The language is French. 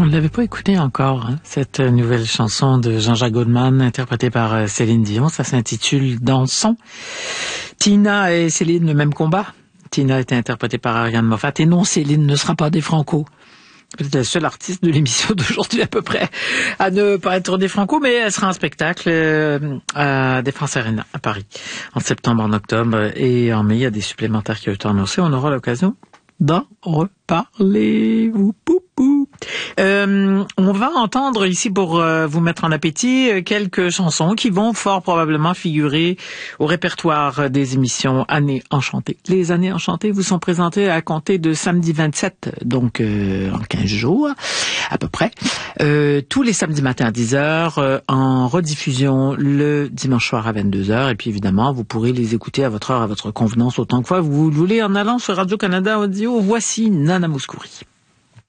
On ne l'avait pas écouté encore, hein, cette nouvelle chanson de Jean-Jacques Goldman, interprétée par Céline Dion. Ça s'intitule Dansons. Tina et Céline, le même combat. Tina était interprétée par Ariane Moffat. Et non, Céline ne sera pas des Franco. Peut-être la seule artiste de l'émission d'aujourd'hui à peu près à ne pas être des Franco, mais elle sera en spectacle à Défense Arena à Paris en septembre, en octobre et en mai. Il y a des supplémentaires qui ont été annoncés. On aura l'occasion d'en reparler. On va entendre ici, pour vous mettre en appétit, quelques chansons qui vont fort probablement figurer au répertoire des émissions Années Enchantées. Les Années Enchantées vous sont présentées à compter de samedi 27, donc en 15 jours à peu près, tous les samedis matins à 10h, en rediffusion le dimanche soir à 22h, et puis évidemment vous pourrez les écouter à votre heure, à votre convenance, autant que fois vous le voulez, en allant sur Radio-Canada Audio. Voici Nana Mouskouri.